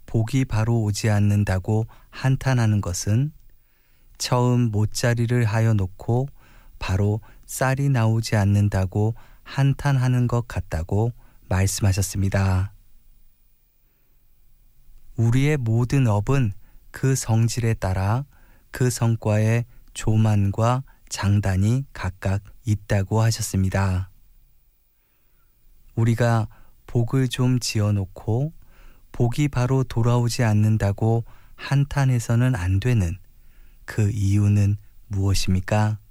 복이 바로 오지 않는다고 한탄하는 것은 처음 못자리를 하여 놓고 바로 쌀이 나오지 않는다고 한탄하는 것 같다고 말씀하셨습니다. 우리의 모든 업은 그 성질에 따라 그 성과의 조만과 장단이 각각 있다고 하셨습니다. 우리가 복을 좀 지어놓고 복이 바로 돌아오지 않는다고 한탄해서는 안 되는 그 이유는 무엇입니까?